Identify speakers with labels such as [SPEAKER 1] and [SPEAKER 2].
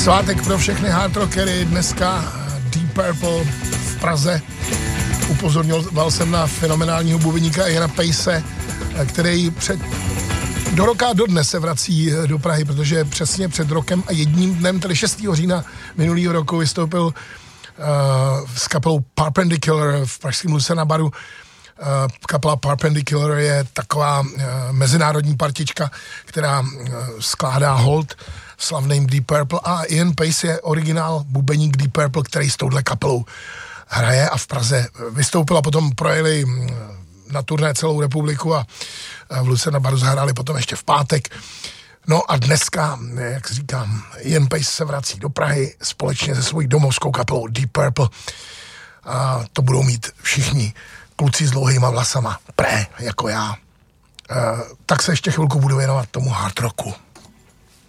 [SPEAKER 1] Svátek pro všechny hard rockery, dneska Deep Purple v Praze. Upozorňoval jsem na fenomenálního bubeníka Iana Pace, který do roka a dodnes se vrací do Prahy, protože přesně před rokem a jedním dnem, tedy 6. října minulého roku, vystoupil s kapelou Perpendicular v pražském Lucena baru. Kapela Perpendicular je taková mezinárodní partička, která skládá hold slavným Deep Purple, a Ian Pace je originál bubeník Deep Purple, který s touhle kapelou hraje a v Praze vystoupil a potom projeli na turné celou republiku a v Lucena baru zahráli potom ještě v pátek. No a dneska, jak říkám, Ian Pace se vrací do Prahy společně se svojí domovskou kapelou Deep Purple a to budou mít všichni kluci s dlouhýma vlasama, jako já. Tak se ještě chvilku budu věnovat tomu hard rocku.